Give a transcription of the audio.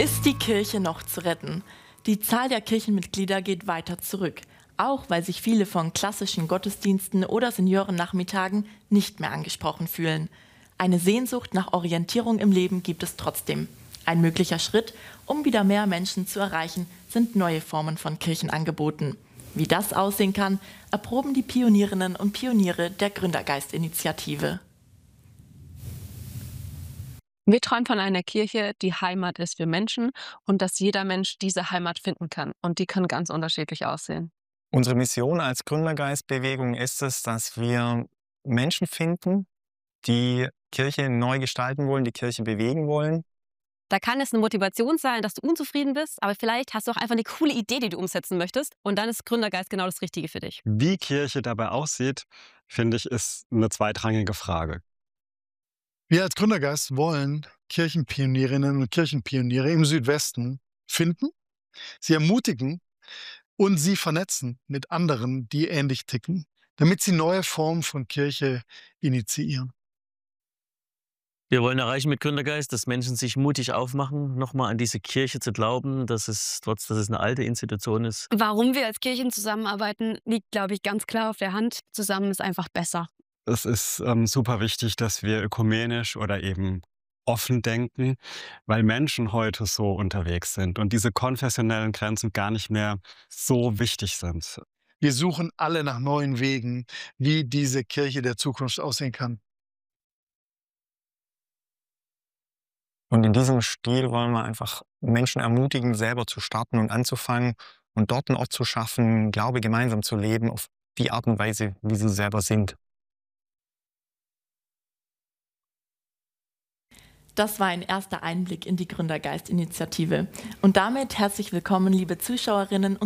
Ist die Kirche noch zu retten? Die Zahl der Kirchenmitglieder geht weiter zurück, auch weil sich viele von klassischen Gottesdiensten oder Seniorennachmittagen nicht mehr angesprochen fühlen. Eine Sehnsucht nach Orientierung im Leben gibt es trotzdem. Ein möglicher Schritt, um wieder mehr Menschen zu erreichen, sind neue Formen von Kirchenangeboten. Wie das aussehen kann, erproben die Pionierinnen und Pioniere der Gründergeist-Initiative. Wir träumen von einer Kirche, die Heimat ist für Menschen und dass jeder Mensch diese Heimat finden kann. Und die kann ganz unterschiedlich aussehen. Unsere Mission als Gründergeistbewegung ist es, dass wir Menschen finden, die Kirche neu gestalten wollen, die Kirche bewegen wollen. Da kann es eine Motivation sein, dass du unzufrieden bist, aber vielleicht hast du auch einfach eine coole Idee, die du umsetzen möchtest. Und dann ist Gründergeist genau das Richtige für dich. Wie Kirche dabei aussieht, finde ich, ist eine zweitrangige Frage. Wir als Gründergeist wollen Kirchenpionierinnen und Kirchenpioniere im Südwesten finden, sie ermutigen und sie vernetzen mit anderen, die ähnlich ticken, damit sie neue Formen von Kirche initiieren. Wir wollen erreichen mit Gründergeist, dass Menschen sich mutig aufmachen, nochmal an diese Kirche zu glauben, dass es, trotz dass es eine alte Institution ist. Warum wir als Kirchen zusammenarbeiten, liegt, glaube ich, ganz klar auf der Hand. Zusammen ist einfach besser. Es ist super wichtig, dass wir ökumenisch oder eben offen denken, weil Menschen heute so unterwegs sind und diese konfessionellen Grenzen gar nicht mehr so wichtig sind. Wir suchen alle nach neuen Wegen, wie diese Kirche der Zukunft aussehen kann. Und in diesem Stil wollen wir einfach Menschen ermutigen, selber zu starten und anzufangen und dort einen Ort zu schaffen, Glaube gemeinsam zu leben, auf die Art und Weise, wie sie selber sind. Das war ein erster Einblick in die Gründergeist-Initiative. Und damit herzlich willkommen, liebe Zuschauerinnen und